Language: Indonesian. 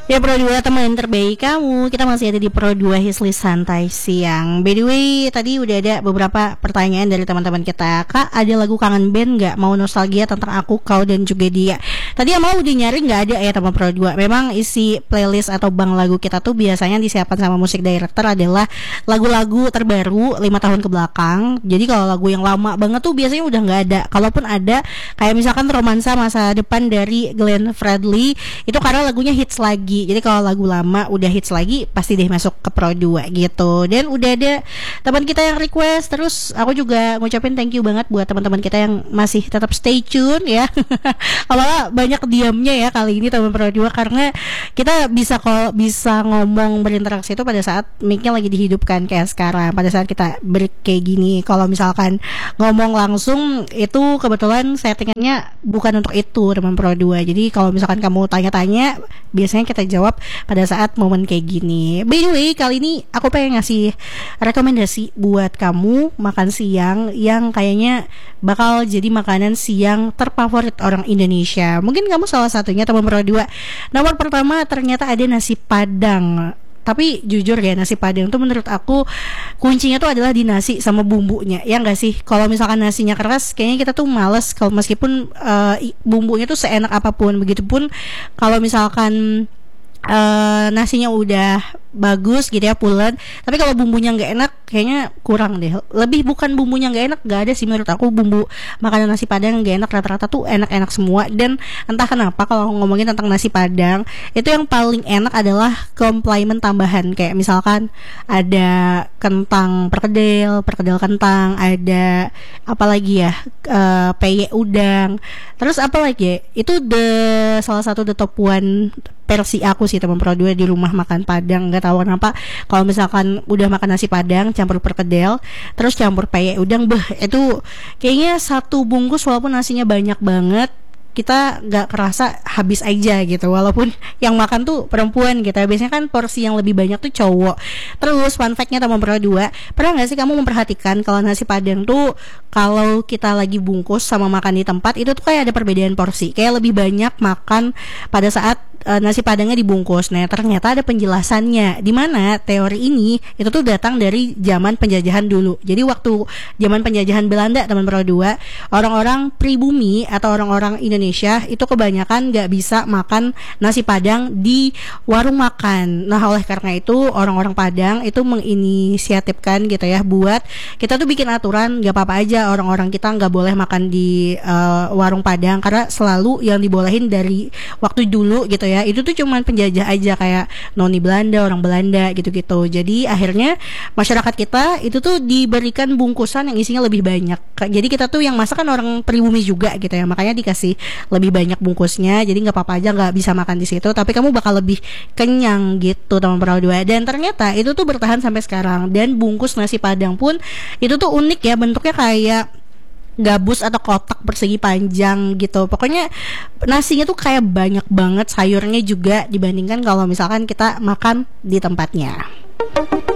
Ya Pro 2 teman terbaik kamu. Kita masih ada di Pro 2 Hisli Santai Siang. By the way, tadi udah ada beberapa pertanyaan dari teman-teman kita. Kak, ada lagu kangen band gak? Mau nostalgia tentang aku, kau, dan juga dia. Tadi yang mau udah nyari gak ada ya teman Pro 2. Memang isi playlist atau bank lagu kita tuh biasanya disiapkan sama musik director adalah lagu-lagu terbaru 5 tahun ke belakang. Jadi kalau lagu yang lama banget tuh biasanya udah gak ada. Kalaupun ada, kayak misalkan Romansa Masa Depan dari Glenn Fredly, itu karena lagunya hits lagi. Jadi kalau lagu lama udah hits lagi, pasti deh masuk ke Pro 2 gitu. Dan udah ada teman kita yang request. Terus aku juga ngucapin thank you banget buat teman-teman kita yang masih tetap stay tune ya. Kalau banyak diamnya ya kali ini teman Pro 2, karena kita bisa ngomong berinteraksi itu pada saat mic-nya lagi dihidupkan kayak sekarang. Pada saat kita break kayak gini, kalau misalkan ngomong langsung itu kebetulan settingannya bukan untuk itu teman Pro 2. Jadi kalau misalkan kamu tanya-tanya, biasanya kita jawab pada saat momen kayak gini. By the way, kali ini aku pengen ngasih rekomendasi buat kamu makan siang yang kayaknya bakal jadi makanan siang terfavorit orang Indonesia. Mungkin kamu salah satunya teman Pro 2. Nomor pertama ternyata ada nasi Padang. Tapi jujur ya, nasi Padang tuh menurut aku kuncinya tuh adalah di nasi sama bumbunya. Ya enggak sih? Kalau misalkan nasinya keras, kayaknya kita tuh males kalau meskipun bumbunya tuh seenak apapun. Begitupun kalau misalkan nasinya udah bagus gitu ya, pulen, tapi kalau bumbunya nggak enak kayaknya kurang deh. Lebih bukan bumbunya nggak enak, nggak ada sih menurut aku bumbu makanan nasi Padang nggak enak, rata-rata tuh enak-enak semua. Dan entah kenapa kalau ngomongin tentang nasi Padang itu yang paling enak adalah komplement tambahan, kayak misalkan ada kentang perkedel kentang, ada apa lagi ya, peye udang, terus apa lagi ya, itu salah satu the top one versi aku sih teman Pro 2 di rumah makan Padang. Nggak tahu kenapa kalau misalkan udah makan nasi Padang campur perkedel terus campur peye udang, itu kayaknya satu bungkus walaupun nasinya banyak banget, kita nggak kerasa habis aja gitu, walaupun yang makan tuh perempuan gitu. Biasanya kan porsi yang lebih banyak tuh cowok. Terus fun fact-nya teman Pro 2, pernah nggak sih kamu memperhatikan kalau nasi Padang tuh kalau kita lagi bungkus sama makan di tempat itu tuh kayak ada perbedaan porsi, kayak lebih banyak makan pada saat nasi Padangnya dibungkus. Nah ternyata ada penjelasannya, di mana teori ini itu tuh datang dari zaman penjajahan dulu. Jadi waktu zaman penjajahan Belanda teman Pro 2, orang-orang pribumi atau orang-orang Indonesia itu kebanyakan nggak bisa makan nasi Padang di warung makan. Nah oleh karena itu orang-orang Padang itu menginisiatifkan gitu ya, buat kita tuh bikin aturan nggak apa-apa aja orang-orang kita nggak boleh makan di warung Padang, karena selalu yang dibolehin dari waktu dulu gitu ya, itu tuh cuman penjajah aja, kayak noni Belanda, orang Belanda gitu-gitu. Jadi akhirnya masyarakat kita itu tuh diberikan bungkusan yang isinya lebih banyak. Jadi kita tuh yang masak kan orang pribumi juga gitu ya, makanya dikasih lebih banyak bungkusnya. Jadi nggak apa-apa aja nggak bisa makan di situ, tapi kamu bakal lebih kenyang gitu teman Pro 2. Dan ternyata itu tuh bertahan sampai sekarang. Dan bungkus nasi Padang pun itu tuh unik ya, bentuknya kayak gabus atau kotak persegi panjang gitu. Pokoknya nasinya tuh kayak banyak banget, sayurnya juga dibandingkan kalau misalkan kita makan di tempatnya.